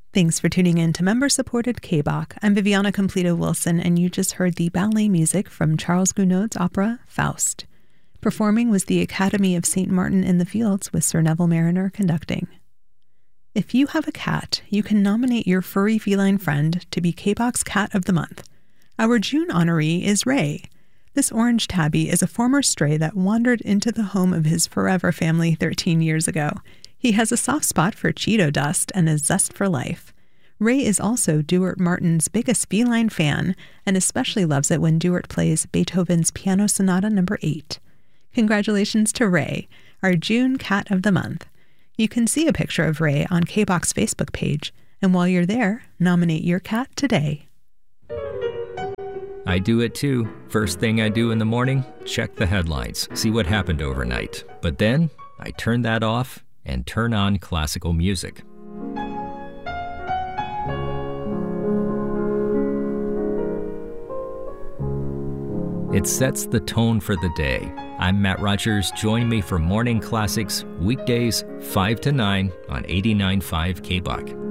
Thanks for tuning in to member-supported K-Bach. I'm Viviana Completo-Wilson, and you just heard the ballet music from Charles Gounod's opera, Faust. Performing was the Academy of St. Martin in the Fields with Sir Neville Mariner conducting. If you have a cat, you can nominate your furry feline friend to be K-Bach's Cat of the Month. Our June honoree is Ray. This orange tabby is a former stray that wandered into the home of his forever family 13 years ago. He has a soft spot for Cheeto dust and a zest for life. Ray is also Duart Martin's biggest feline fan and especially loves it when Duart plays Beethoven's Piano Sonata No. 8. Congratulations to Ray, our June Cat of the Month. You can see a picture of Ray on K-Bach's Facebook page, and while you're there, nominate your cat today. I do it too. First thing I do in the morning, check the headlines, see what happened overnight. But then I turn that off and turn on classical music. It sets the tone for the day. I'm Matt Rogers. Join me for Morning Classics, weekdays 5 to 9 on 89.5 K-Bach.